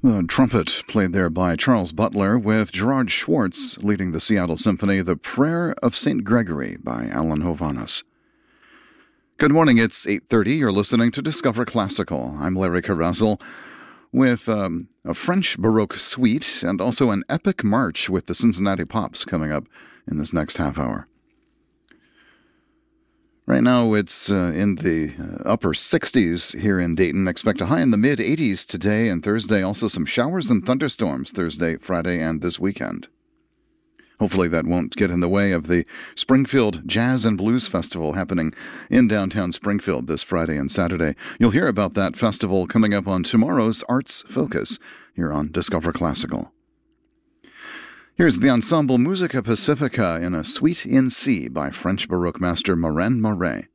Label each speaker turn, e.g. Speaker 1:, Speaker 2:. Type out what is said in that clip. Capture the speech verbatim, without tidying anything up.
Speaker 1: The trumpet played there by Charles Butler, with Gerard Schwartz leading the Seattle Symphony, The Prayer of Saint Gregory by Alan Hovhaness. Good morning, it's eight thirty. You're listening to Discover Classical. I'm Larry Carrazel with um, a French Baroque suite and also an epic march with the Cincinnati Pops coming up in this next half hour. Right now it's uh, in the uh, upper sixties here in Dayton. Expect a high in the mid eighties today and Thursday. Also some showers and thunderstorms Thursday, Friday, and this weekend. Hopefully that won't get in the way of the Springfield Jazz and Blues Festival happening in downtown Springfield this Friday and Saturday. You'll hear about that festival coming up on tomorrow's Arts Focus here on Discover Classical. Here's the Ensemble Musica Pacifica in a Suite in C by French Baroque master Marin Marais.